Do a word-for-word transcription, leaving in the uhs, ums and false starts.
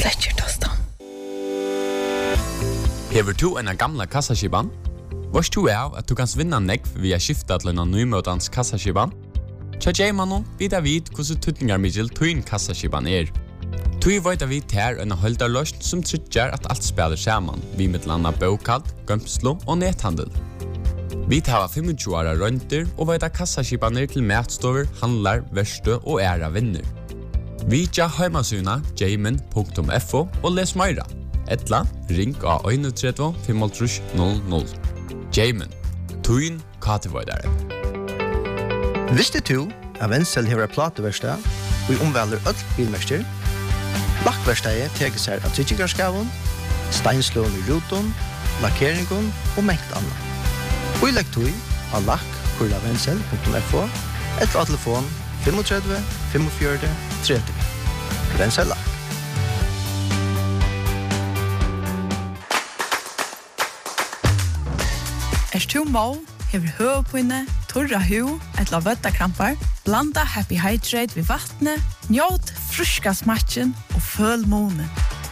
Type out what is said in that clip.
Sletcher tostan. Hever du en gamla kassaskiban? Varst du av at du kan vinna nekv via skifta til en nymøtans kassaskiban? Tja J-mannen vidar vid hvordan tutningar middel tuin kassaskiban er. Tui veit vi ter en holdarløst som tryggjar at alt spelar saman, vi mittlanda bokald, gømslo og nethandel. Vi tar tjúgu åra rønter og veit kassaskibaner til matstover, handlar, verstø og æra vinner. Vi tja heimasuna jamin punktum f o og les meira. Etla, ring av tre ein fem null null. Jamin, tuin katevoidare. Visste du at Wenzel hever plateverstad og i omvelder öll bilmester? Lakkverstadet teker seg av tryggingarskaven, steinslån i ruton, lakkeringen og mengt annet. Og i lekktøy av lakk kurla wenzel punktum f o etter av telefon tre fem fem fire tre tre. Wenzel Lakk. Er du må, hever høvepinne, torra hu, etla vøttakrampar, blanda Happy Hydrate ved vattnet, njåt fruska smatchen og føl månen.